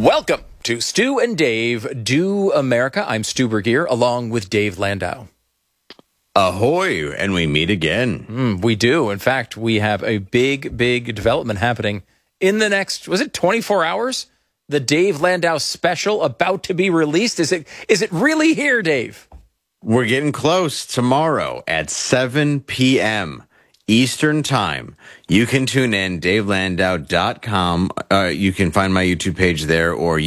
Welcome to Stu and Dave Do America. I'm Stu Bergier, along with Dave Landau. Ahoy, and we meet again. We do. In fact, we have a big development happening in the next, was it 24 hours? The Dave Landau special about to be released. Is it really here, Dave? We're getting close. Tomorrow at 7 p.m. Eastern Time. You can tune in, DaveLandau.com. You can find my YouTube page there, or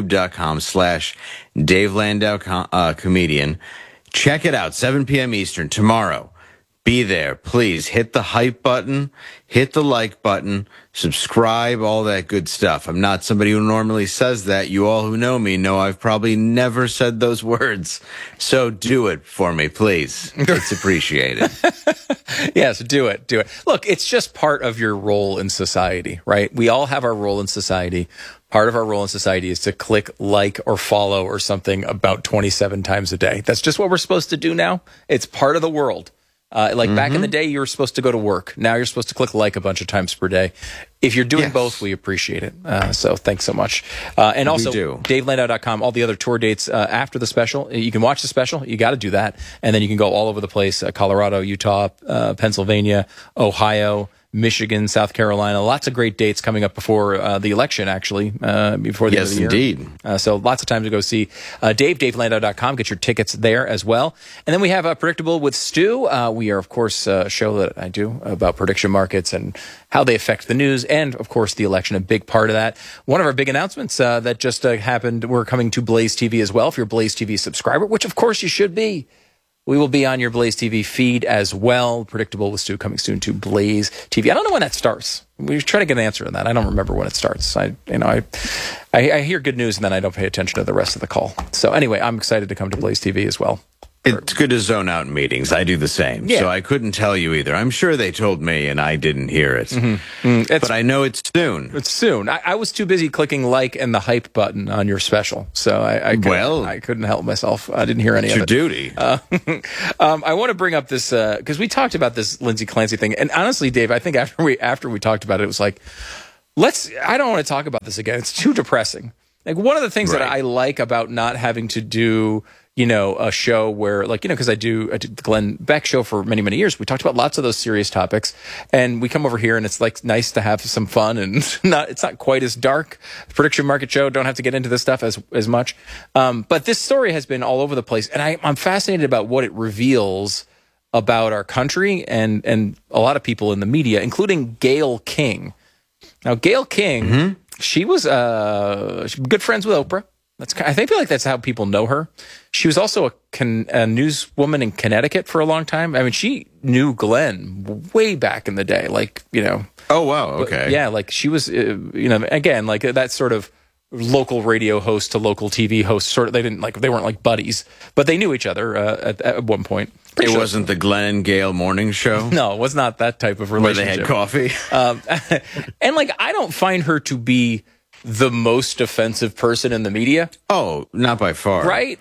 YouTube.com/Dave Landau comedian. Check it out, 7 p.m. Eastern tomorrow. Be there. Please hit the hype button, hit the like button, subscribe, all that good stuff. I'm not somebody who normally says that. You all who know me know I've probably never said those words. So do it for me, please. It's appreciated. Yes, do it. Look, it's just part of your role in society, right? We all have our role in society. Part of our role in society is to click like or follow or something about 27 times a day. That's just what we're supposed to do now. It's part of the world. Back in the day, you were supposed to go to work. Now you're supposed to click like a bunch of times per day. If you're doing both, we appreciate it. So thanks so much. And also, DaveLandau.com, all the other tour dates after the special. You can watch the special. You got to do that. And then you can go all over the place, Colorado, Utah, Pennsylvania, Ohio, Michigan, South Carolina. Lots of great dates coming up before the election, actually, before the end of the year. Yes, indeed. So lots of time to go see DaveLandau.com. Get your tickets there as well. And then we have Predictable with Stu. We are, of course, a show that I do about prediction markets and how they affect the news and, of course, the election, a big part of that. One of our big announcements that just happened, we're coming to Blaze TV as well. If you're a Blaze TV subscriber, which, of course, you should be. We will be on your Blaze TV feed as well. Predictable with Stu coming soon to Blaze TV. I don't know when that starts. We try to get an answer on that. I don't remember when it starts. I hear good news and then I don't pay attention to the rest of the call. So anyway, I'm excited to come to Blaze TV as well. It's good to zone out in meetings. I do the same. Yeah. So I couldn't tell you either. I'm sure they told me and I didn't hear it. But I know it's soon. It's soon. I was too busy clicking like and the hype button on your special. So I couldn't help myself. I didn't hear any of it. It's your duty. I want to bring up this because we talked about this Lindsay Clancy thing. And honestly, Dave, I think after we talked about it, it was like, I don't want to talk about this again. It's too depressing. Like one of the things that I like about not having to do a show where because I did the Glenn Beck show for many, many years. We talked about lots of those serious topics and we come over here and it's like nice to have some fun and it's not quite as dark. Prediction market show. Don't have to get into this stuff as much. But this story has been all over the place and I'm fascinated about what it reveals about our country and a lot of people in the media, including Gayle King. Now, Gayle King, she was good friends with Oprah. I feel like that's how people know her. She was also a newswoman in Connecticut for a long time. I mean, she knew Glenn way back in the day, Oh, wow, okay. Yeah, she was, again, that sort of local radio host to local TV host. Sort of, they weren't like buddies, but they knew each other at one point. It wasn't the Glenn and Gayle morning show? No, it was not that type of relationship. Where they had coffee? And I don't find her to be the most offensive person in the media. Oh, not by far. Right?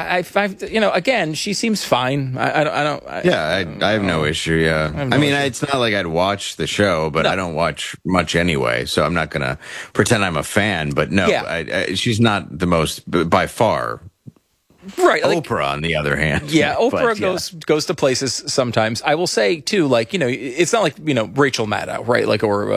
Again, she seems fine. I have no issue, yeah. It's not like I'd watch the show, but I don't watch much anyway, so I'm not going to pretend I'm a fan, but no, she's not the most, by far. Right. Oprah, on the other hand. Yeah, Oprah goes to places sometimes. I will say, too, it's not like, Rachel Maddow, right?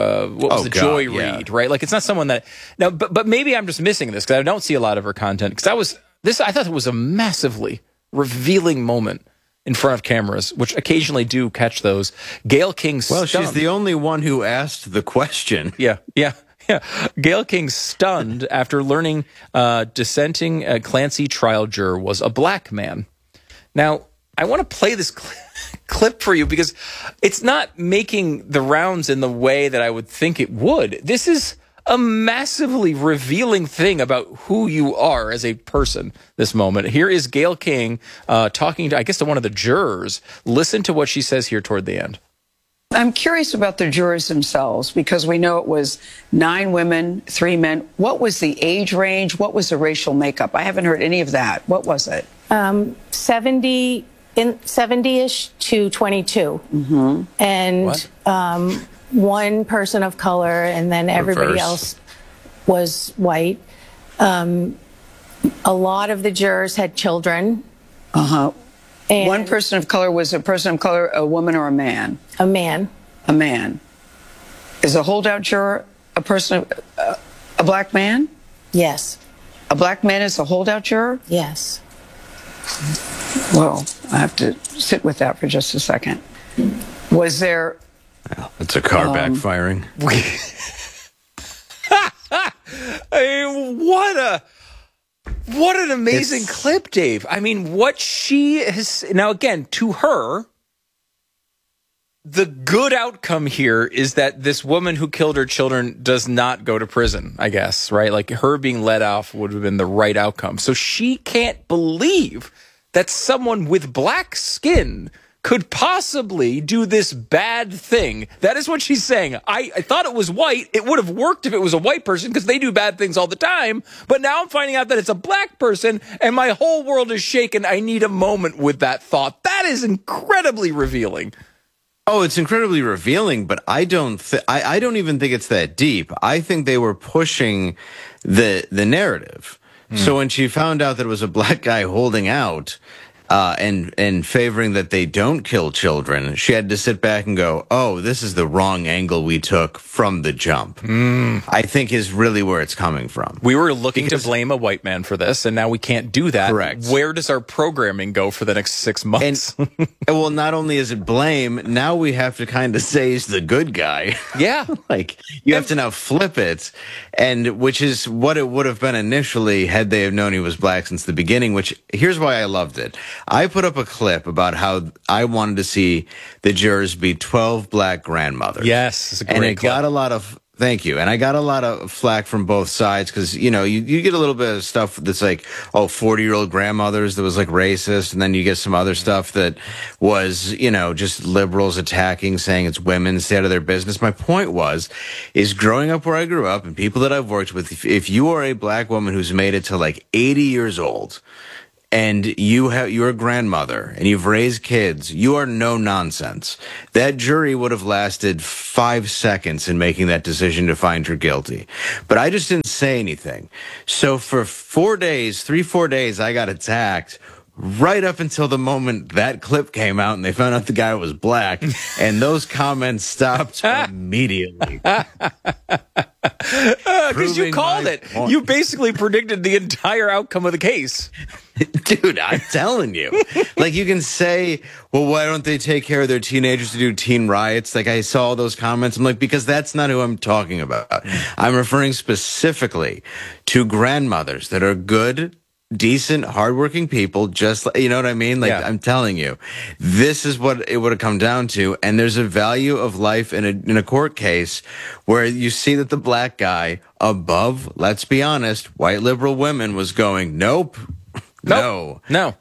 Joy Reid, right? It's not someone that... Now, but maybe I'm just missing this because I don't see a lot of her content. Because I thought it was a massively revealing moment in front of cameras, which occasionally do catch those. Gayle King stunned. Well, she's the only one who asked the question. Yeah. Gayle King stunned after learning dissenting Clancy trial juror was a black man. Now, I want to play this clip for you because it's not making the rounds in the way that I would think it would. This is a massively revealing thing about who you are as a person this moment. Here is Gayle King talking to one of the jurors. Listen to what she says here toward the end. I'm curious about the jurors themselves because we know it was 9 women, 3 men. What was the age range? What was the racial makeup? I haven't heard any of that. What was it? 70-ish to 22. And one person of color, and then everybody else was white. A lot of the jurors had children. Uh-huh. And One person of color was a person of color, a woman or a man? a man. A man. Is a holdout juror a person of a black man? Yes. A black man is a holdout juror? Yes. Well, I have to sit with that for just a second. Was there... It's a car backfiring. I mean, what an amazing clip, Dave. I mean, what she has now, again, to her, the good outcome here is that this woman who killed her children does not go to prison, I guess, right? Like, her being let off would have been the right outcome. So she can't believe that someone with black skin could possibly do this bad thing. That is what she's saying. I thought it was white. It would have worked if it was a white person because they do bad things all the time. But now I'm finding out that it's a black person and my whole world is shaken. I need a moment with that thought. That is incredibly revealing. Oh, it's incredibly revealing, but I don't even think it's that deep. I think they were pushing the narrative. So when she found out that it was a black guy holding out, and favoring that they don't kill children, she had to sit back and go, oh, this is the wrong angle we took from the jump. I think is really where it's coming from. We were looking to blame a white man for this, and now we can't do that. Correct. Where does our programming go for the next 6 months? And well, not only is it blame, now we have to kind of say he's the good guy. Yeah. Like, you have to now flip it, and which is what it would have been initially had they have known he was black since the beginning, which here's why I loved it. I put up a clip about how I wanted to see the jurors be 12 black grandmothers. Yes, it's a great and it clip. got a lot of thank you, and I got a lot of flack from both sides because you get a little bit of stuff that's like 40-year-old grandmothers that was like racist, and then you get some other stuff that was just liberals attacking, saying it's women, stay out of their business. My point is growing up where I grew up and people that I've worked with, if you are a black woman who's made it to like 80 years old. And you're a grandmother and you've raised kids, you are no nonsense. That jury would have lasted 5 seconds in making that decision to find her guilty. But I just didn't say anything. So for 4 days, 4 days, I got attacked right up until the moment that clip came out and they found out the guy was black. And those comments stopped immediately. Because you called it. Point. You basically predicted the entire outcome of the case. Dude, I'm telling you. Like, you can say, well, why don't they take care of their teenagers to do teen riots? Like, I saw those comments. I'm like, because that's not who I'm talking about. I'm referring specifically to grandmothers that are good, decent, hardworking people, just like, you know what I mean? Like, I'm telling you, this is what it would have come down to. And there's a value of life in a court case where you see that the black guy above, let's be honest, white liberal women was going, nope. No.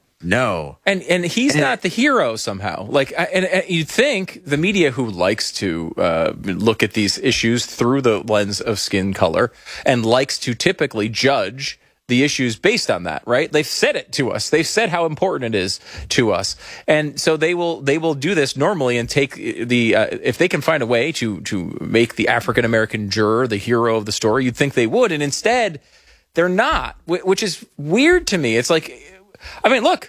And he's not the hero somehow. Like, and you'd think the media, who likes to look at these issues through the lens of skin color and likes to typically judge the issues based on that, right? They've said it to us. They've said how important it is to us. And so they will do this normally and take if they can find a way to make the African-American juror the hero of the story, you'd think they would. And instead, they're not, which is weird to me. It's like, I mean, look,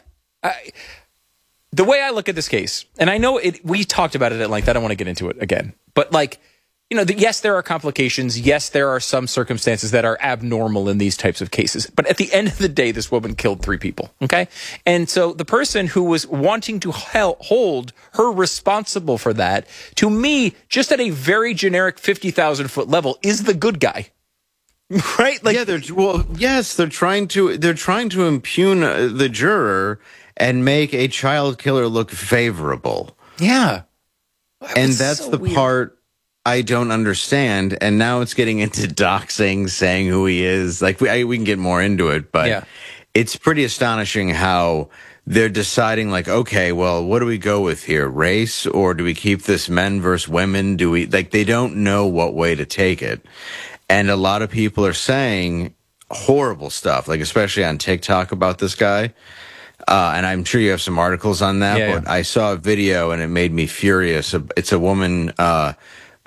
the way I look at this case, and I know we talked about it at length. I don't want to get into it again, but like, yes, there are complications. Yes, there are some circumstances that are abnormal in these types of cases. But at the end of the day, this woman killed 3 people. Okay. And so the person who was wanting to hold her responsible for that, to me, just at a very generic 50,000-foot level, is the good guy. Right? Like, they're trying to impugn the juror and make a child killer look favorable. Yeah. And that's so the weird part I don't understand. And now it's getting into doxing, saying who he is. Like, we can get more into it, but it's pretty astonishing how they're deciding, like, okay, well, what do we go with here? Race, or do we keep this men versus women? They don't know what way to take it. And a lot of people are saying horrible stuff, like especially on TikTok about this guy. And I'm sure you have some articles on that, but I saw a video and it made me furious. It's a woman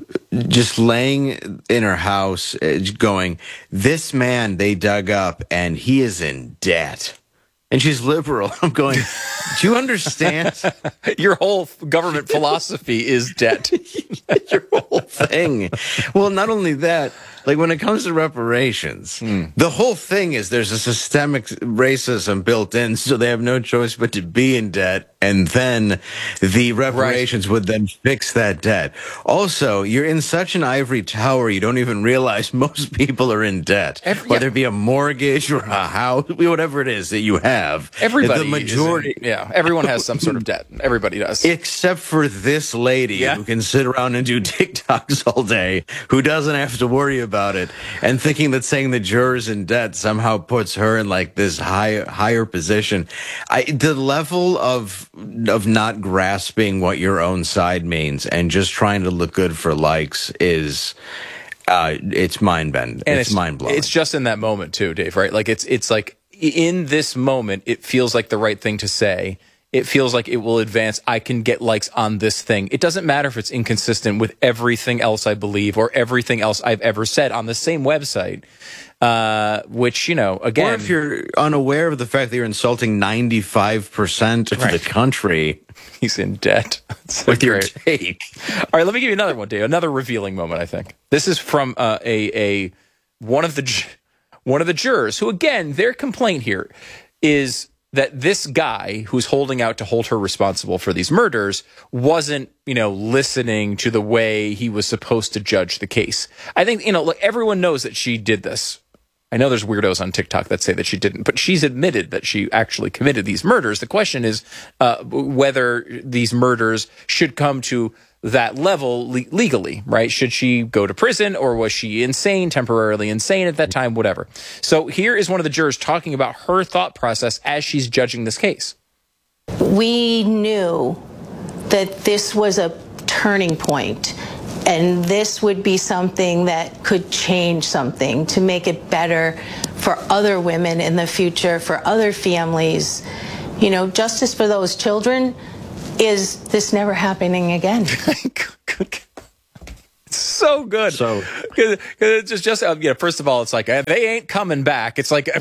just laying in her house, going, this man they dug up and he is in debt. And she's liberal. I'm going, do you understand? Your whole government philosophy is debt. Your whole thing. Well, not only that, like when it comes to reparations, the whole thing is there's a systemic racism built in, so they have no choice but to be in debt, and then the reparations would then fix that debt. Also, you're in such an ivory tower, you don't even realize most people are in debt. Whether it be a mortgage or a house, whatever it is that you have. Everybody, the majority, everyone has some sort of debt. Everybody does, except for this lady who can sit around and do TikToks all day, who doesn't have to worry about it, and thinking that saying the jurors in debt somehow puts her in like this higher position. The level of not grasping what your own side means and just trying to look good for likes is it's mind-bending. It's mind-blowing. It's just in that moment too, Dave, right? Like it's like in this moment, it feels like the right thing to say. It feels like it will advance. I can get likes on this thing. It doesn't matter if it's inconsistent with everything else I believe or everything else I've ever said on the same website, which, you know, again. Or if you're unaware of the fact that you're insulting 95% of the country. He's in debt. With your take. All right, let me give you another one, Dave. Another revealing moment, I think. This is from one of the jurors who, again, their complaint here is that this guy who's holding out to hold her responsible for these murders wasn't, you know, listening to the way he was supposed to judge the case. I think, you know, look, everyone knows that she did this. I know there's weirdos on TikTok that say that she didn't, but she's admitted that she actually committed these murders. The question is whether these murders should come to that level legally, right? Should she go to prison, or was she insane, temporarily insane at that time, whatever. So here is one of the jurors talking about her thought process as she's judging this case. We knew that this was a turning point, and this would be something that could change something to make it better for other women in the future, for other families. You know, justice for those children. Is this never happening again? So good. So, because it's just first of all, it's like they ain't coming back. It's like,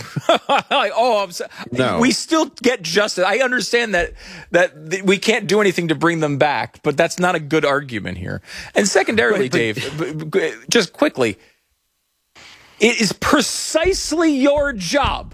no. We still get justice. I understand that we can't do anything to bring them back, but that's not a good argument here. And secondarily, Dave, just quickly, it is precisely your job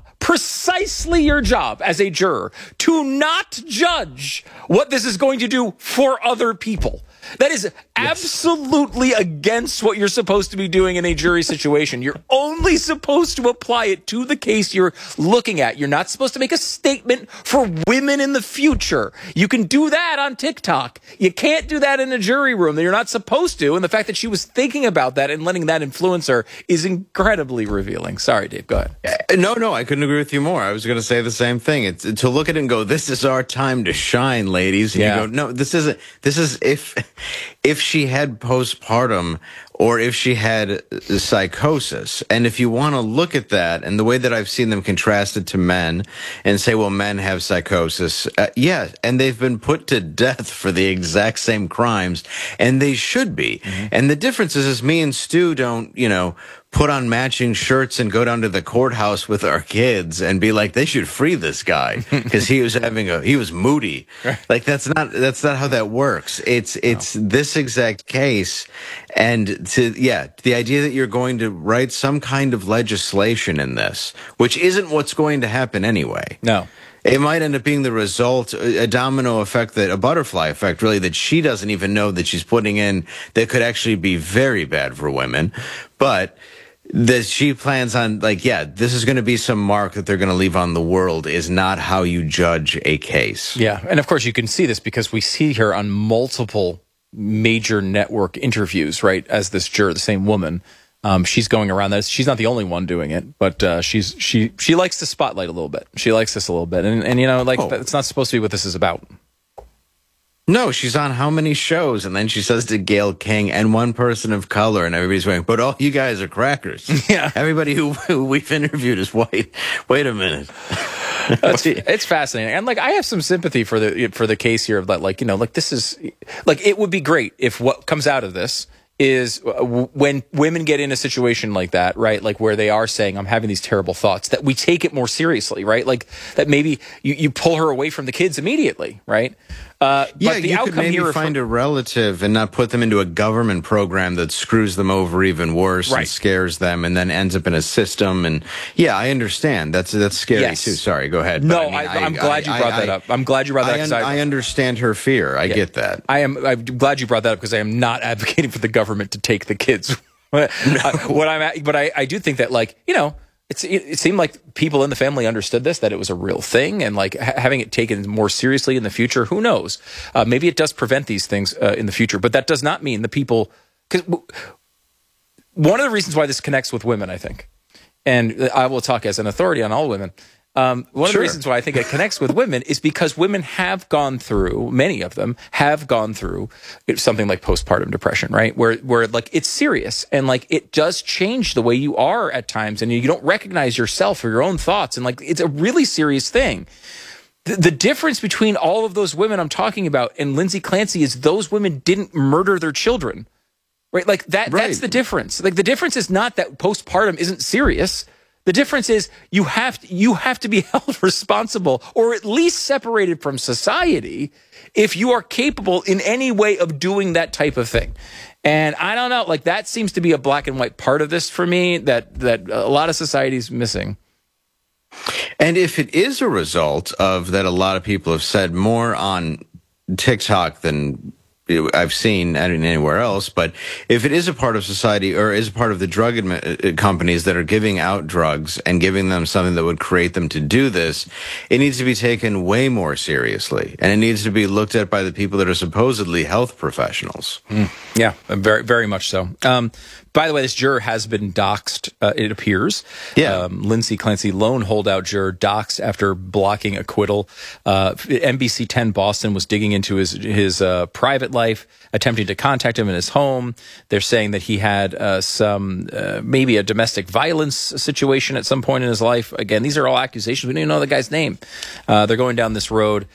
as a juror to not judge what this is going to do for other people. That is absolutely against what you're supposed to be doing in a jury situation. You're only supposed to apply it to the case you're looking at. You're not supposed to make a statement for women in the future. You can do that on TikTok. You can't do that in a jury room. You're not supposed to. And the fact that she was thinking about that and letting that influence her is incredibly revealing. Sorry, Dave, go ahead. No, I couldn't agree with you more. I was going to say the same thing. It's to look at it and go, this is our time to shine, ladies. And you go, no, this isn't. This is if she had postpartum or if she had psychosis. And if you want to look at that and the way that I've seen them contrasted to men and say, well, men have psychosis. And they've been put to death for the exact same crimes, and they should be. Mm-hmm. And the difference is me and Stu don't, put on matching shirts and go down to the courthouse with our kids and be like, they should free this guy because he was moody. Right. Like that's not how that works. It's this exact case. And the idea that you're going to write some kind of legislation in this, which isn't what's going to happen anyway. No. It might end up being the result, a domino effect, a butterfly effect, really, that she doesn't even know that she's putting in that could actually be very bad for women. But that she plans on, this is going to be some mark that they're going to leave on the world is not how you judge a case. Yeah. And of course, you can see this because we see her on multiple major network interviews, right, as this juror, the same woman. She's going around that. She's not the only one doing it, but she likes the spotlight a little bit. She likes this a little bit. And it's not supposed to be what this is about. No, she's on how many shows? And then she says to Gayle King and one person of color, and everybody's going, but all you guys are crackers. Yeah. Everybody who we've interviewed is white. Wait a minute. It's fascinating. And I have some sympathy for the case here of that, this is it would be great if what comes out of this is when women get in a situation like that, right? Like where they are saying, I'm having these terrible thoughts, that we take it more seriously, right? Like that maybe you pull her away from the kids immediately, right? Yeah, but the you outcome could maybe here find a relative and not put them into a government program that screws them over even worse and scares them and then ends up in a system. And yeah, I understand. That's scary too. Sorry, go ahead. No, I'm glad you brought that up. I'm glad you brought that up. I understand her fear. I get that. I'm glad you brought that up because I am not advocating for the government to take the kids. But I do think that, like, you know, it seemed like people in the family understood this, that it was a real thing, and like having it taken more seriously in the future, who knows? Maybe it does prevent these things in the future, but that does not mean the people. Because one of the reasons why this connects with women, I think, and I will talk as an authority on all women. One of the reasons why I think it connects with women is because women have gone through, many of them have gone through something like postpartum depression, right? Where like it's serious and like it does change the way you are at times and you don't recognize yourself or your own thoughts. And like it's a really serious thing. The difference between all of those women I'm talking about and Lindsay Clancy is those women didn't murder their children, right? Like that's the difference. Like the difference is not that postpartum isn't serious. The difference is you have to be held responsible or at least separated from society if you are capable in any way of doing that type of thing. And I don't know, like that seems to be a black and white part of this for me that a lot of society is missing. And if it is a result of that, a lot of people have said more on TikTok than I've seen anywhere else, but if it is a part of society or is a part of the drug companies that are giving out drugs and giving them something that would create them to do this, it needs to be taken way more seriously, and it needs to be looked at by the people that are supposedly health professionals. Yeah, very, very much so. By the way, this juror has been doxxed, it appears. Yeah. Lindsay Clancy, lone holdout juror, doxxed after blocking acquittal. NBC 10 Boston was digging into his private life, attempting to contact him in his home. They're saying that he had maybe a domestic violence situation at some point in his life. Again, these are all accusations. We don't even know the guy's name. They're going down this road.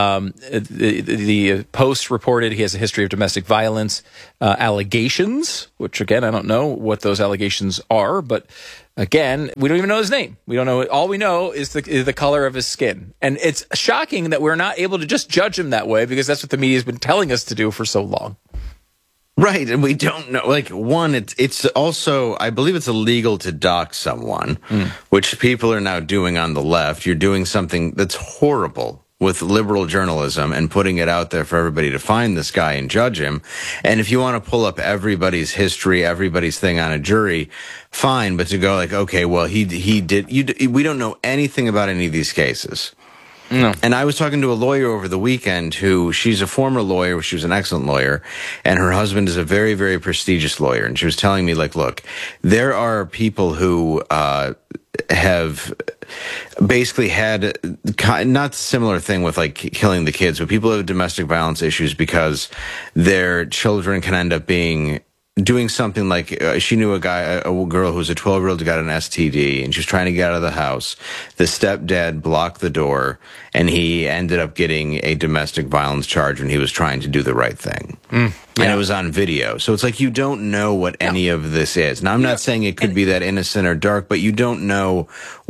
The Post reported he has a history of domestic violence allegations, which again, I don't know what those allegations are, but again, we don't even know his name. We don't know. All we know is the color of his skin. And it's shocking that we're not able to just judge him that way because that's what the media has been telling us to do for so long. Right, and we don't know. Like, one, it's also, I believe it's illegal to dox someone, which people are now doing on the left. You're doing something that's horrible with liberal journalism and putting it out there for everybody to find this guy and judge him. And if you want to pull up everybody's history, everybody's thing on a jury, fine. But to go like, okay, well, he did, we don't know anything about any of these cases. No. And I was talking to a lawyer over the weekend she's a former lawyer. She was an excellent lawyer, and her husband is a very, very prestigious lawyer. And she was telling me, like, look, there are people who have basically had not similar thing with like killing the kids, but people have domestic violence issues because their children can end up doing something like she knew a girl who was a 12-year-old who got an STD and she was trying to get out of the house. The stepdad blocked the door and he ended up getting a domestic violence charge when he was trying to do the right thing. And it was on video. So it's like you don't know what any of this is. Now I'm not saying it could be that innocent or dark, but you don't know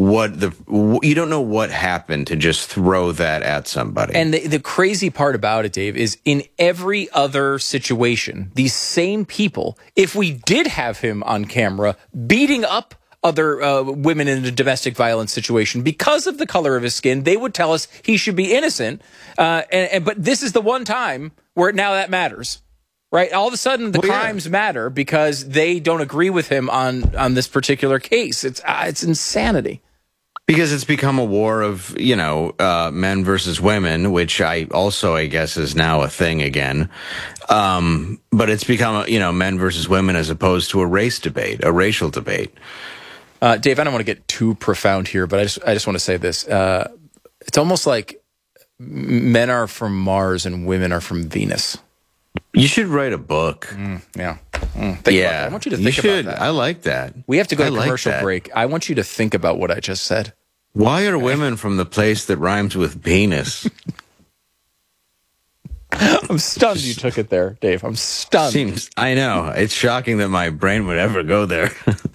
what happened to just throw that at somebody. And the crazy part about it, Dave, is in every other situation, these same people, if we did have him on camera beating up other women in a domestic violence situation because of the color of his skin, they would tell us he should be innocent. But this is the one time where now that matters. Right, all of a sudden the crimes matter because they don't agree with him on this particular case. It's insanity. Because it's become a war of men versus women, which I guess is now a thing again. But it's become men versus women as opposed to a racial debate. Dave, I don't want to get too profound here, but I just want to say this: it's almost like men are from Mars and women are from Venus. You should write a book. Think about that. I want you to think about that. I like that. We have to go to commercial break. I want you to think about what I just said. Why are women from the place that rhymes with penis? I'm stunned you took it there, Dave. I'm stunned. I know. It's shocking that my brain would ever go there.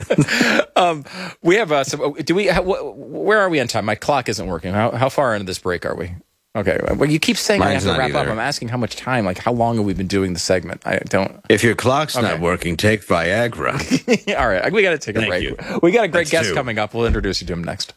We have some. Where are we on time? My clock isn't working. How far into this break are we? Okay. Well, you keep saying Mine's I have to wrap not up. either. I'm asking how much time. Like, how long have we been doing the segment? I don't. If your clock's Okay. not working, take Viagra. All right. We got to take a Thank break. you. We got a great That's guest two. coming up. We'll introduce you to him next.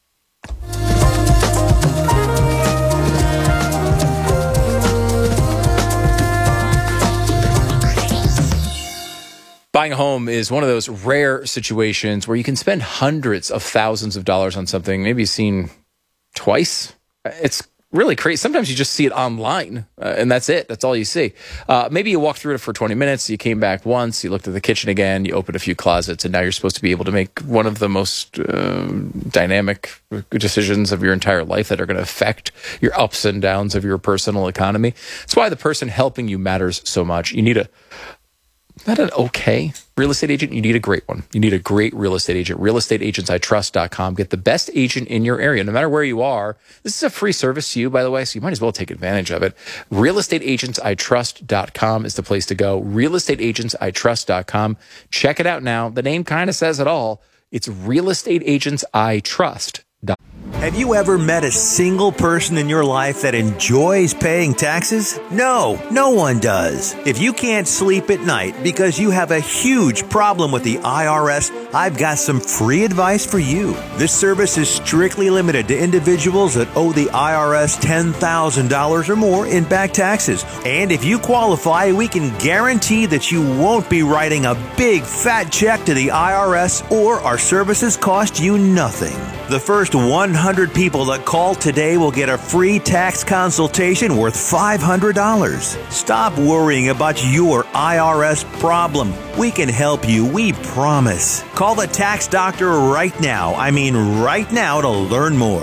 Buying a home is one of those rare situations where you can spend hundreds of thousands of dollars on something maybe you've seen twice. It's really crazy. Sometimes you just see it online, and that's it. That's all you see. Maybe you walked through it for 20 minutes, you came back once, you looked at the kitchen again, you opened a few closets, and now you're supposed to be able to make one of the most dynamic decisions of your entire life that are going to affect your ups and downs of your personal economy. That's why the person helping you matters so much. You need not an okay real estate agent. You need a great one. You need a great real estate agent. realestateagentsitrust.com. Get the best agent in your area, no matter where you are. This is a free service to you, by the way, so you might as well take advantage of it. realestateagentsitrust.com is the place to go. realestateagentsitrust.com. Check it out now. The name kind of says it all. It's realestateagentsitrust.com. Have you ever met a single person in your life that enjoys paying taxes? No, no one does. If you can't sleep at night because you have a huge problem with the IRS, I've got some free advice for you. This service is strictly limited to individuals that owe the IRS $10,000 or more in back taxes. And if you qualify, we can guarantee that you won't be writing a big fat check to the IRS, or our services cost you nothing. The first 100 people that call today will get a free tax consultation worth $500. Stop worrying about your IRS problem. We can help you, we promise. Call the tax doctor right now. I mean right now, to learn more.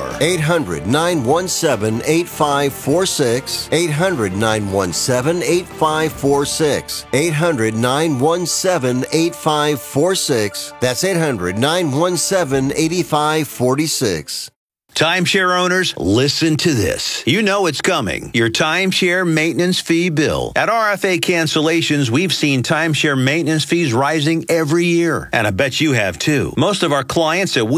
800-917-8546. 800-917-8546. 800-917-8546. That's 800-917-8546. Timeshare owners, listen to this. You know it's coming. Your timeshare maintenance fee bill. At RFA Cancellations, we've seen timeshare maintenance fees rising every year. And I bet you have too. Most of our clients that